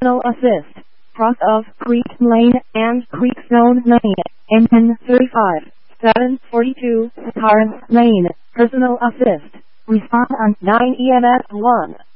Personal assist. Cross of Creek Lane and Creekstone Lane. Engine 35. 742. Torrance Lane. Personal assist. Respond on 9 EMS 1.